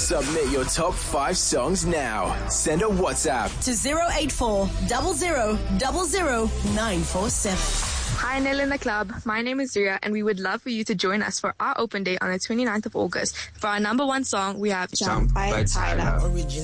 Submit your top 5 songs now. Send a WhatsApp to 084 00 00 947. Hi, Nell in the Club. My name is Ria, and we would love for you to join us for our open day on the 29th of August. For our number 1 song, we have Jump by Tyler.